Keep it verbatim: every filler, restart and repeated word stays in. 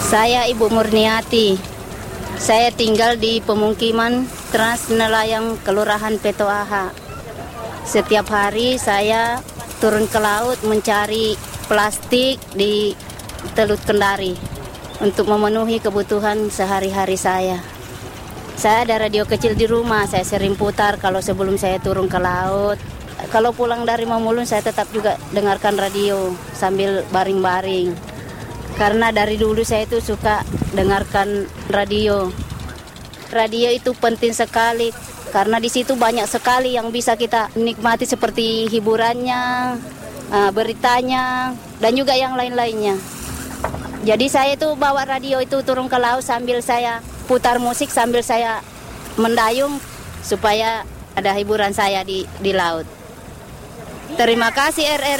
Saya Ibu Murniati. Saya tinggal di pemukiman Trans Nelayan Kelurahan Petoaha. Setiap hari saya turun ke laut mencari plastik di Teluk Kendari untuk memenuhi kebutuhan sehari-hari saya. Saya ada radio kecil di rumah, saya sering putar kalau sebelum saya turun ke laut. Kalau pulang dari Mamulun saya tetap juga dengarkan radio sambil baring-baring. Karena dari dulu saya itu suka dengarkan radio. Radio itu penting sekali karena di situ banyak sekali yang bisa kita nikmati seperti hiburannya, beritanya, dan juga yang lain-lainnya. Jadi saya itu bawa radio itu turun ke laut sambil saya putar musik sambil saya mendayung supaya ada hiburan saya di di laut. Terima kasih R R.